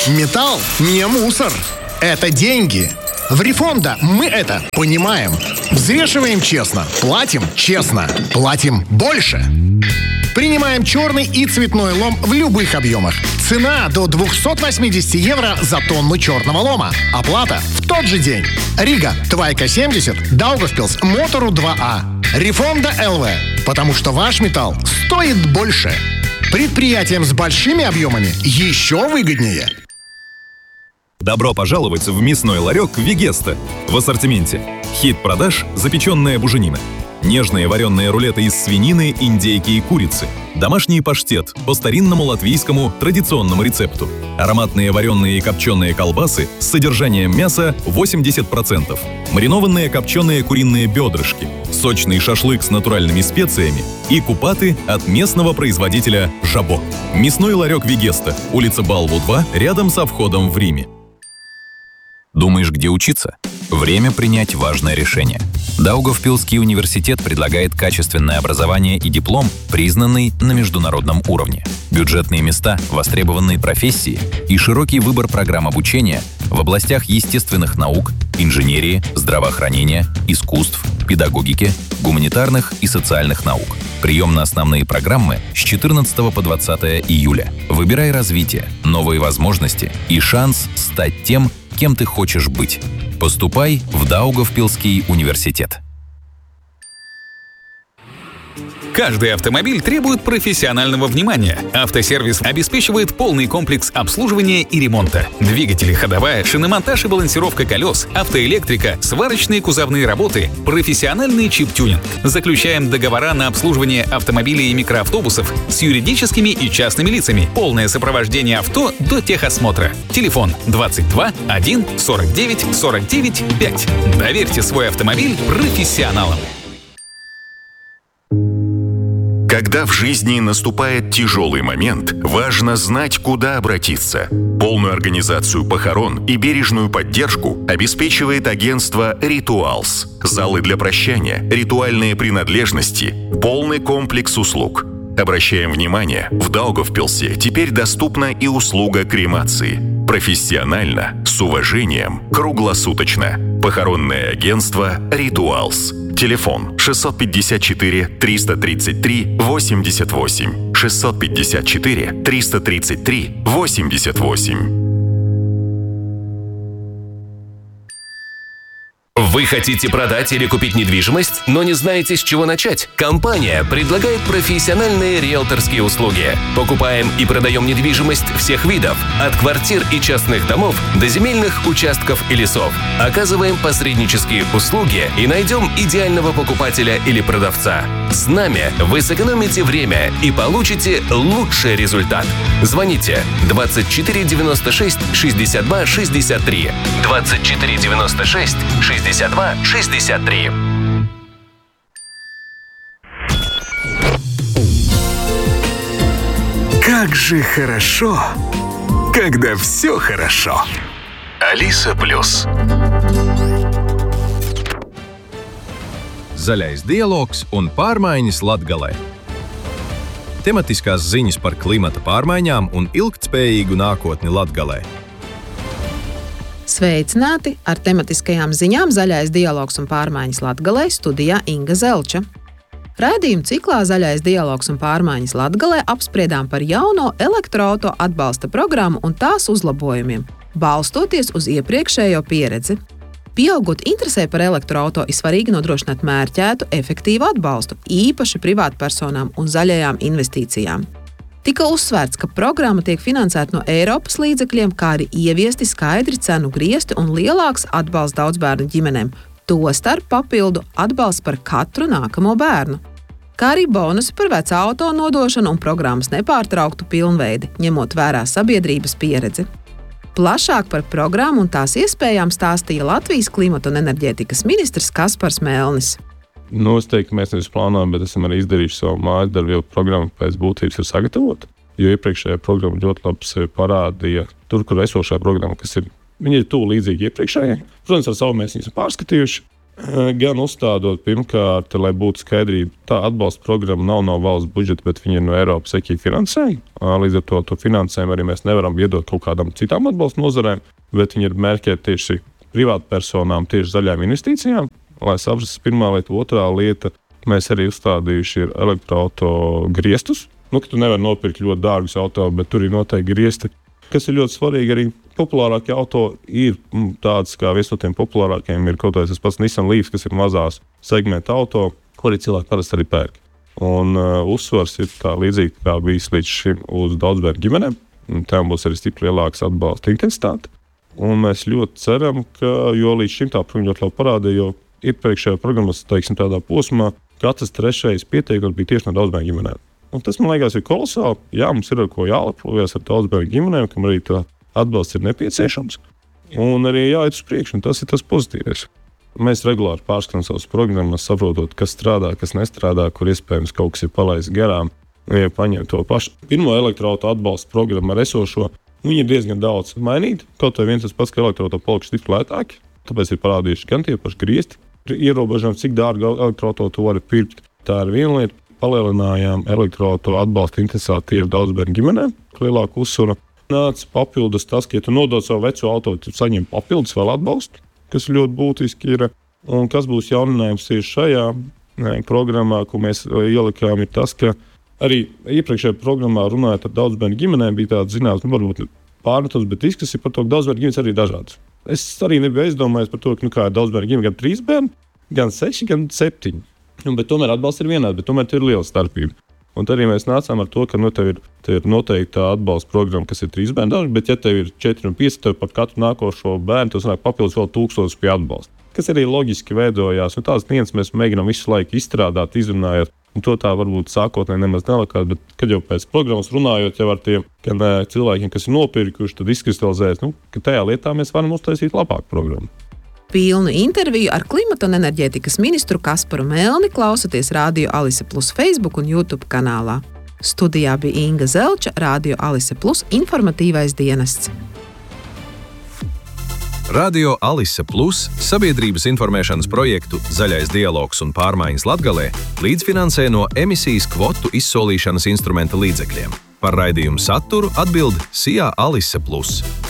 Металл не мусор. Это деньги. В Рефонда мы это понимаем. Взвешиваем честно, платим честно, платим больше. Принимаем черный и цветной лом в любых объемах. Цена до 280 евро за тонну черного лома. Оплата в тот же день. Рига, Твайка 70, Даугавпилс, Мотору 2А. Рефонда ЛВ. Потому что ваш металл стоит больше. Предприятиям с большими объемами еще выгоднее. Добро пожаловать в мясной ларек «Вегеста». В ассортименте хит продаж – запеченная буженина, нежные вареные рулеты из свинины, индейки и курицы, домашний паштет по старинному латвийскому традиционному рецепту, ароматные вареные и копченые колбасы с содержанием мяса 80%, маринованные копченые куриные бедрышки, сочный шашлык с натуральными специями и купаты от местного производителя «Жабо». Мясной ларек «Вегеста», улица Балву 2, рядом со входом в Риме. Думаешь, где учиться? Время принять важное решение. Даугавпилский университет предлагает качественное образование и диплом, признанный на международном уровне. Бюджетные места, востребованные профессии и широкий выбор программ обучения в областях естественных наук, инженерии, здравоохранения, искусств, педагогики, гуманитарных и социальных наук. Прием на основные программы с 14 по 20 июля. Выбирай развитие, новые возможности и шанс стать тем, кем ты хочешь быть. Поступай в Даугавпилский университет. Каждый автомобиль требует профессионального внимания. Автосервис обеспечивает полный комплекс обслуживания и ремонта. Двигатели, ходовая, шиномонтаж и балансировка колес, автоэлектрика, сварочные кузовные работы, профессиональный чип-тюнинг. Заключаем договора на обслуживание автомобилей и микроавтобусов с юридическими и частными лицами. Полное сопровождение авто до техосмотра. Телефон 22 1 49 49 5. Доверьте свой автомобиль профессионалам. Когда в жизни наступает тяжелый момент, важно знать, куда обратиться. Полную организацию похорон и бережную поддержку обеспечивает агентство «Ритуалс». Залы для прощания, ритуальные принадлежности, полный комплекс услуг. Обращаем внимание, в Даугавпилсе теперь доступна и услуга кремации. Профессионально, с уважением, круглосуточно. Похоронное агентство «Ритуалс». Телефон 654 333 88 654 333 88. Вы хотите продать или купить недвижимость, но не знаете, с чего начать? Компания предлагает профессиональные риэлторские услуги. Покупаем и продаем недвижимость всех видов, от квартир и частных домов до земельных участков и лесов. Оказываем посреднические услуги и найдем идеального покупателя или продавца. С нами вы сэкономите время и получите лучший результат. Звоните 24 96 62 63 24 96 62 63. Как же хорошо, когда все хорошо. Алиса Плюс. Zaļais dialogs un pārmaiņas Latgalē. Tematiskās ziņas par klimata pārmaiņām un ilgtspējīgu nākotni Latgalē. Sveicināti! Ar tematiskajām ziņām Zaļais dialogs un pārmaiņas Latgalē studijā Inga Zelča. Raidījuma ciklā Zaļais dialogs un pārmaiņas Latgalē apspriedām par jauno elektroauto atbalsta programmu un tās uzlabojumiem, balstoties uz iepriekšējo pieredzi. Pieaugot interesē par elektroauto ir svarīgi nodrošināt mērķētu, efektīvu atbalstu, īpaši privātpersonām un zaļajām investīcijām. Tika uzsvērts, ka programma tiek finansēta no Eiropas līdzekļiem, kā arī ieviesti skaidri cenu griesti un lielāks atbalsts daudzbērnu ģimenēm, tostarp papildu atbalsts par katru nākamo bērnu. Kā arī bonusi par vecā auto nodošanu un programmas nepārtrauktu pilnveidi, ņemot vērā sabiedrības pieredzi. Plašāk par programmu un tās iespējām stāstīja Latvijas klimata un enerģētikas ministrs Kaspars Melnis. Es teiktu, ka mēs nevis plānojam, bet esam arī izdarījuši savu mājas darbu, jo programma pēc būtības ir sagatavota. Jo iepriekšējā programma ļoti labi sevi parādīja tur, kur esošā programma, kas ir, viņa ir tuvu līdzīga iepriekšējai. Protams, ar savu mēs viņus pārskatījuši. Gan uzstādot, pirmkārt, lai būtu skaidrība, tā atbalsta programma nav no valsts budžeta, bet viņa ir no Eiropas EKI finansējuma. Līdz ar to finansējumu arī mēs nevaram iedot kaut kādām citām atbalsta nozarēm, bet viņa ir mērķēta tieši privātpersonām, tieši zaļām investīcijām. Lai saprastu, pirmā lieta, otrā lieta, mēs arī uzstādījuši ir elektroauto griestus. Ka tu nevari nopirkt ļoti dārgus auto, bet tur ir noteikti griesti. Kas ir ļoti svarīgi, arī populārākie auto ir tāds, kā viens no tiem populārākajiem ir kaut kāds tas pats Nissan Leaf, kas ir mazās segmenta auto, ko arī cilvēki parasti arī pērk. Un uzsvars ir tā līdzīgi kā bijis līdz šim uz daudzbērnu ģimenēm. Tām būs arī stipri lielāks atbalsta intensitāte. Un mēs ļoti ceram, ka, jo līdz šim tā programma ļoti labi parādīja, jo iepriekšējā programmas, teiksim, tādā posmā, katrs trešais pieteikums bija tieši no daudzbērnu ģimenēm. Un tas, man liekas, ir kolosāli. Jā, mums ir ar ko jālepojas ar daudzbērnu ģimenēm, kam arī tā atbalsts ir nepieciešams. Un arī jāiet uz priekšu, un tas ir tas pozitīvais. Mēs regulāri pārskatām savas programmas, saprotot, kas strādā, kas nestrādā, kur iespējams kaut kas ir palaists garām. Ja paņem to pašu pirmo elektroauto atbalsta programmu ar esošo, viņi ir diezgan daudz mainīti. Kaut vai viens tas pats, ka elektroauto palikuši tik lētāki, tāpēc ir parādījuši gan tie paši griesti, ierobežojumi, cik dārgu elektroauto tu vari pirkt. Tā ir viena lieta. Palielinājām elektroauto atbalsta intensitāti tieši daudzbērnu ģimenēm, lielāku uzsvaru. Nāca papildus tas, ka, ja tu nodod savu veco auto, tu saņem papildus vēl atbalstu, kas ļoti būtiski ir. Un kas būs jauninājums tieši šajā programmā, ko mēs ielikām, ir tas, ka arī iepriekšējā programmā runājot ar daudzbērnu ģimenēm bija tāds, zināms, varbūt pārmetums, bet diskusija par to, ka daudzbērnu ģimenes arī ir dažādas. Es arī nebiju aizdomājies par to, ka kā ir daudzbērnu ģimene, gan 3 bērni, gan 6, gan 7. Bet tomēr atbalsts ir vienāds, bet tomēr ir liela starpība. Un tad arī mēs nācām ar to, ka tev ir noteikti tā atbalsta programma, kas ir 3 bērni, bet ja tev ir 4 un 5, tad par katru nākošo bērnu tas nāk papildus vēl 1000 pie atbalsta. Kas arī loģiski veidojās, un tās lietas mēs mēģinām visu laiku izstrādāt, izrunājot. Un to tā varbūt sākotnēji nemaz nelikās, bet kad jau pēc programmas runājot jau ar tiem cilvēkiem, kas ir nopirkuši, tad izkristalizējas, ka tajā lietā mēs varam uztaisīt labāku programmu. Pilnu interviju ar klimata un enerģētikas ministru Kasparu Melni klausoties Radio Alise Plus Facebook un YouTube kanālā. Studijā bija Inga Zelča, Radio Alise Plus informatīvais dienests. Radio Alise Plus sabiedrības informēšanas projektu Zaļais dialogs un pārmaiņas Latgalē līdzfinansē no emisijas kvotu izsolīšanas instrumenta līdzekļiem. Par raidījumu saturu atbild SIA Alise Plus.